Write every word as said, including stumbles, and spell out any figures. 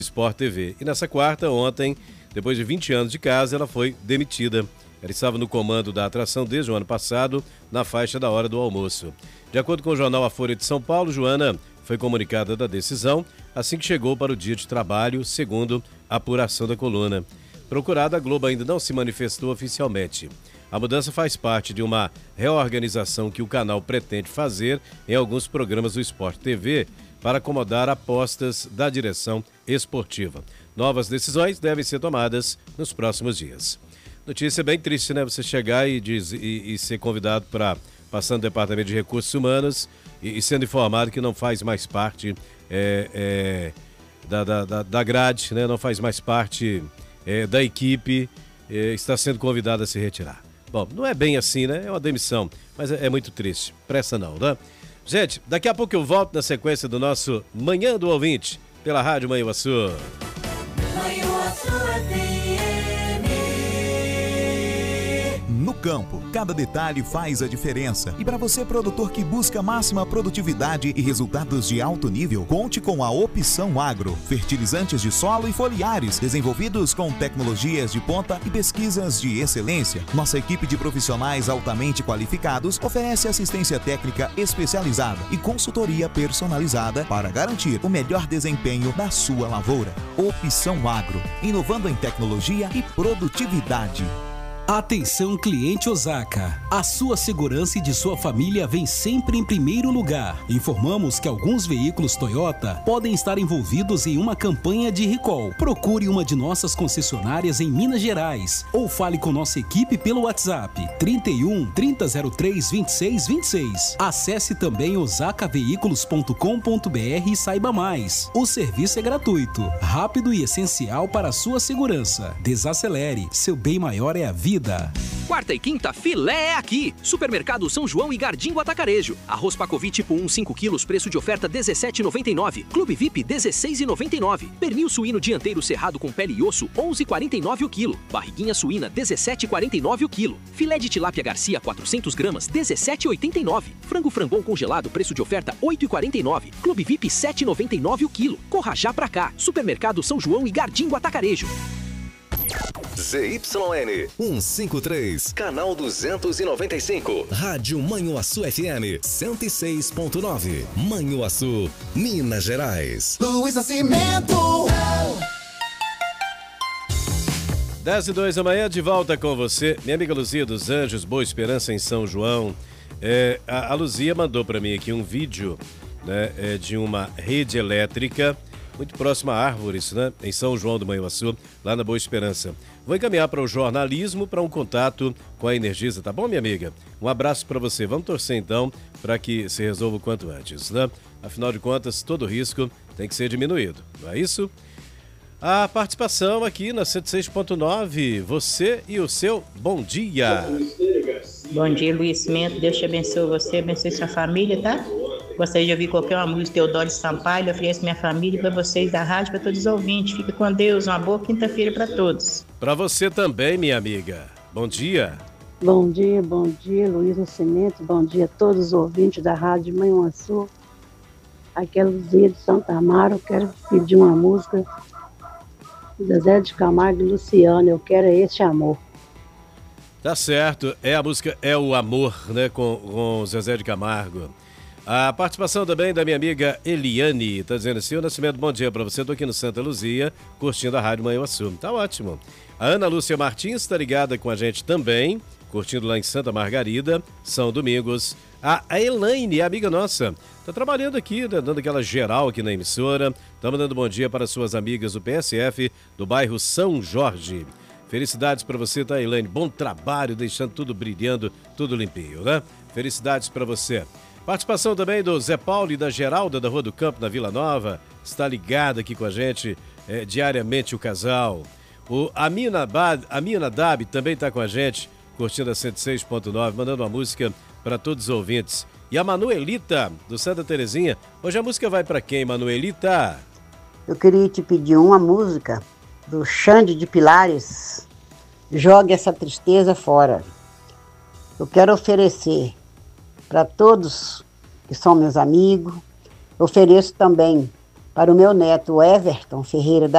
Sport T V. E nessa quarta, ontem, depois de vinte anos de casa, ela foi demitida. Ela estava no comando da atração desde o ano passado, na faixa da hora do almoço. De acordo com o jornal A Folha de São Paulo, Joana foi comunicada da decisão assim que chegou para o dia de trabalho, segundo a apuração da coluna. Procurada, a Globo ainda não se manifestou oficialmente. A mudança faz parte de uma reorganização que o canal pretende fazer em alguns programas do Sport T V para acomodar apostas da direção esportiva. Novas decisões devem ser tomadas nos próximos dias. Notícia bem triste, né? Você chegar e, diz, e, e ser convidado para passar no Departamento de Recursos Humanos e, e sendo informado que não faz mais parte é, é, da, da, da grade, né? Não faz mais parte é, da equipe, é, está sendo convidado a se retirar. Bom, não é bem assim, né? É uma demissão, mas é, é muito triste. Pressa não, né? Gente, daqui a pouco eu volto na sequência do nosso Manhã do Ouvinte, pela Rádio Manhuaçu. No campo, cada detalhe faz a diferença. E para você, produtor que busca máxima produtividade e resultados de alto nível, conte com a Opção Agro. Fertilizantes de solo e foliares, desenvolvidos com tecnologias de ponta e pesquisas de excelência. Nossa equipe de profissionais altamente qualificados oferece assistência técnica especializada e consultoria personalizada para garantir o melhor desempenho da sua lavoura. Opção Agro, inovando em tecnologia e produtividade. Atenção, cliente Osaka. A sua segurança e de sua família vem sempre em primeiro lugar. Informamos que alguns veículos Toyota podem estar envolvidos em uma campanha de recall. Procure uma de nossas concessionárias em Minas Gerais ou fale com nossa equipe pelo WhatsApp trinta e um, trinta zero três, vinte e seis vinte e seis. Acesse também osaka veículos ponto com ponto br e saiba mais. O serviço é gratuito, rápido e essencial para a sua segurança. Desacelere, seu bem maior é a vida. Quarta e quinta, filé é aqui. Supermercado São João e Gardingo Atacarejo. Arroz Pacovi tipo um, cinco quilos, preço de oferta dezessete reais e noventa e nove centavos. Clube V I P dezesseis reais e noventa e nove centavos. Pernil suíno dianteiro cerrado com pele e osso, onze reais e quarenta e nove centavos o quilo. Barriguinha suína, dezessete reais e quarenta e nove centavos o quilo. Filé de tilápia Garcia, quatrocentas gramas, dezessete reais e oitenta e nove centavos. Frango frangão congelado, preço de oferta oito reais e quarenta e nove centavos. Clube V I P sete reais e noventa e nove centavos o quilo. Corra já pra cá. Supermercado São João e Gardingo Atacarejo. Z Y N cento e cinquenta e três, canal duzentos e noventa e cinco, Rádio Manhuaçu F M cento e seis ponto nove, Manhuaçu, Minas Gerais. Luiz Nascimento. dez e dois da manhã, de volta com você. Minha amiga Luzia dos Anjos, Boa Esperança em São João. É, a, a Luzia mandou para mim aqui um vídeo, né, é, de uma rede elétrica muito próxima a árvores, né, em São João do Manhuaçu, lá na Boa Esperança. Vou encaminhar para o jornalismo, para um contato com a Energisa, tá bom, minha amiga? Um abraço para você. Vamos torcer, então, para que se resolva o quanto antes, né? Afinal de contas, todo risco tem que ser diminuído, não é isso? A participação aqui na cento e seis ponto nove, você e o seu bom dia. Bom dia, Luiz Nascimento. Deus te abençoe você, abençoe sua família, tá? Gostaria de ouvir qualquer uma música Teodoro Sampaio. Eu ofereço minha família para vocês da rádio, para todos os ouvintes. Fique com Deus. Uma boa quinta-feira para todos. Para você também, minha amiga. Bom dia. Bom dia, bom dia, Luiz Nascimento. Bom dia a todos os ouvintes da rádio Manhuaçu. Aqui é Luzia de Santa Amaro. Eu quero pedir uma música Zezé de Camargo e Luciano. Eu quero Esse Amor. Tá certo. É a música É o Amor, né? Com, com Zezé de Camargo. A participação também da minha amiga Eliane, tá dizendo assim: o Nascimento, bom dia para você, tô aqui no Santa Luzia, curtindo a Rádio Manhuaçu. Tá ótimo. A Ana Lúcia Martins está ligada com a gente também, curtindo lá em Santa Margarida, São Domingos. A Elaine, amiga nossa, tá trabalhando aqui, né, dando aquela geral aqui na emissora. Tá mandando bom dia para suas amigas do P S F do bairro São Jorge. Felicidades para você, tá, Elaine? Bom trabalho, deixando tudo brilhando, tudo limpinho, né? Felicidades para você. Participação também do Zé Paulo e da Geralda da Rua do Campo, na Vila Nova. Está ligado aqui com a gente é, diariamente o casal. O Amina Dab também está com a gente, curtindo a cento e seis ponto nove, mandando uma música para todos os ouvintes. E a Manuelita, do Santa Terezinha. Hoje a música vai para quem, Manuelita? Eu queria te pedir uma música do Xande de Pilares, Jogue Essa Tristeza Fora. Eu quero oferecer para todos que são meus amigos. Ofereço também para o meu neto Everton Ferreira da